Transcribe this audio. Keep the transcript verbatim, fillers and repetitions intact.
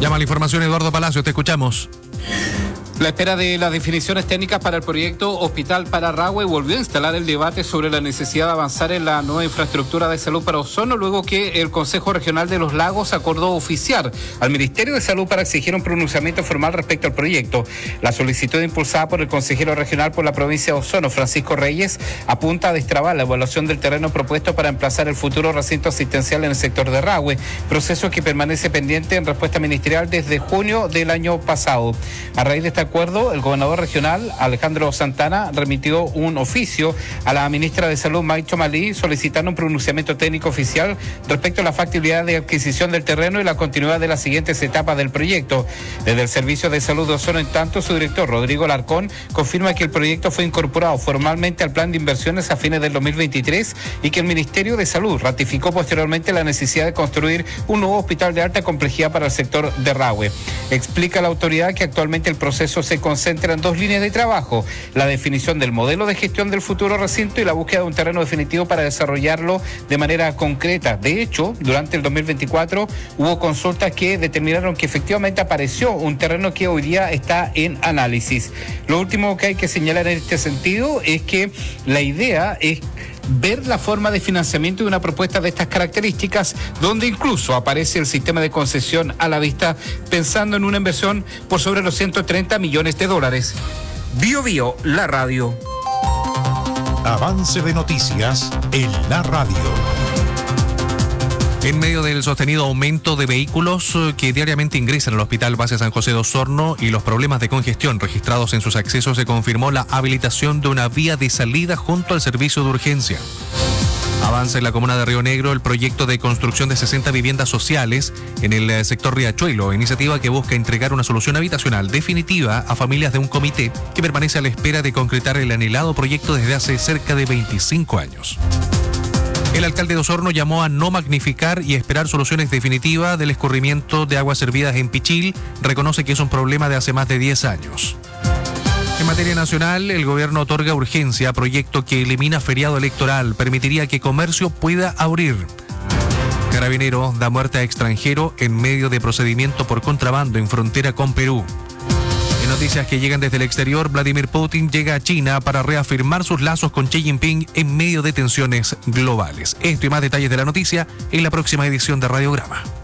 Llama la información Eduardo Palacio, te escuchamos. La espera de las definiciones técnicas para el proyecto Hospital para Rahue volvió a instalar el debate sobre la necesidad de avanzar en la nueva infraestructura de salud para Osorno, luego que el Consejo Regional de los Lagos acordó oficiar al Ministerio de Salud para exigir un pronunciamiento formal respecto al proyecto. La solicitud impulsada por el consejero regional por la provincia de Osorno, Francisco Reyes, apunta a destrabar la evaluación del terreno propuesto para emplazar el futuro recinto asistencial en el sector de Rahue, proceso que permanece pendiente en respuesta ministerial desde junio del año pasado. A raíz de esta acuerdo, el gobernador regional, Alejandro Santana, remitió un oficio a la ministra de Salud, Maicho Malí, solicitando un pronunciamiento técnico oficial respecto a la factibilidad de adquisición del terreno y la continuidad de las siguientes etapas del proyecto. Desde el Servicio de Salud de Osorno, en tanto, su director, Rodrigo Larcón, confirma que el proyecto fue incorporado formalmente al plan de inversiones a fines del dos mil veintitrés y que el Ministerio de Salud ratificó posteriormente la necesidad de construir un nuevo hospital de alta complejidad para el sector de Rahue. Explica la autoridad que actualmente el proceso se concentra en dos líneas de trabajo: la definición del modelo de gestión del futuro recinto y la búsqueda de un terreno definitivo para desarrollarlo de manera concreta. De hecho, durante el dos mil veinticuatro hubo consultas que determinaron que efectivamente apareció un terreno que hoy día está en análisis. Lo último que hay que señalar en este sentido es que la idea es ver la forma de financiamiento de una propuesta de estas características, donde incluso aparece el sistema de concesión a la vista, pensando en una inversión por sobre los ciento treinta millones de dólares. Bio Bio, la radio. Avance de noticias en la radio. En medio del sostenido aumento de vehículos que diariamente ingresan al Hospital Base San José de Osorno y los problemas de congestión registrados en sus accesos, se confirmó la habilitación de una vía de salida junto al servicio de urgencia. Avanza en la comuna de Río Negro el proyecto de construcción de sesenta viviendas sociales en el sector Riachuelo, iniciativa que busca entregar una solución habitacional definitiva a familias de un comité que permanece a la espera de concretar el anhelado proyecto desde hace cerca de veinticinco años. El alcalde de Osorno llamó a no magnificar y esperar soluciones definitivas del escurrimiento de aguas servidas en Pichil. Reconoce que es un problema de hace más de diez años. En materia nacional, el gobierno otorga urgencia a proyecto que elimina feriado electoral, permitiría que comercio pueda abrir. Carabinero da muerte a extranjero en medio de procedimiento por contrabando en frontera con Perú. En noticias que llegan desde el exterior, Vladimir Putin llega a China para reafirmar sus lazos con Xi Jinping en medio de tensiones globales. Esto y más detalles de la noticia en la próxima edición de Radiograma.